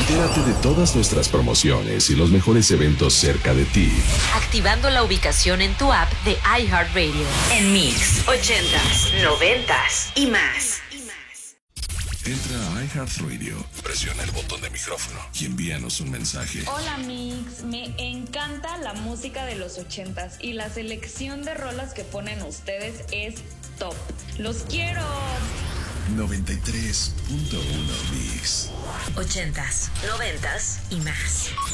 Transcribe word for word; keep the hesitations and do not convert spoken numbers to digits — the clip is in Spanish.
Entérate de todas nuestras promociones y los mejores eventos cerca de ti. Activando la ubicación en tu app de iHeartRadio. En Mix, ochentas, noventas y más. Entra a iHeartRadio, presiona el botón de micrófono y envíanos un mensaje. Hola Mix, me encanta la música de los ochentas y la selección de rolas que ponen ustedes es top. ¡Los quiero! noventa y tres punto uno Mix. Ochentas, noventas y más.